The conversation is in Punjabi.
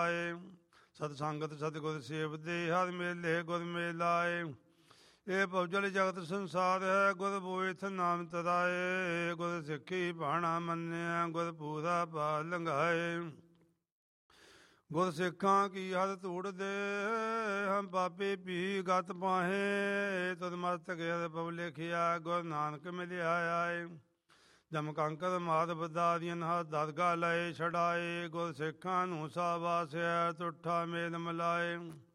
ਸਤ ਸੰਗਤ ਸਤਿਗੁਰ ਸੇਵਦੇ ਹਰਿ ਮੇਲੇ ਗੁਰ ਮੇਲਾਏ। ਇਹ ਭਵਜਲ ਜਗਤ ਸੰਸਾਰ ਹੈ ਗੁਰ ਬੋਇਥ ਨਾਮ ਤਰਾਏ। ਗੁਰ ਸਿੱਖੀ ਬਾਣਾ ਮੰਨਿਆ ਗੁਰ ਪੂਰਾ ਪਾ ਲੰਘਾਏ। ਗੁਰ ਸਿੱਖਾਂ ਕੀ ਹਰ ਧੂੜ ਦੇ ਹਮ ਪਾਪੀ ਪੀ ਗਤ ਪਾਹੇ। ਤੁਧ ਮਸਤਕ ਹਰ ਪਵ ਲਿਖਿਆ ਗੁਰ ਨਾਨਕ ਮਿਲਿਆ ਆਏ। ਜਮ ਕੰਕਰ ਮਾਰ ਬਦਾਰੀਨ ਹਰ ਦਰਗਾ ਲਏ ਛਡਾਏ। ਗੁਰ ਸਿੱਖਾਂ ਨੂੰ ਸਾਵਾਸਿਆ ਤੁਠਾ ਮੇਲ ਮਿਲਾਏ।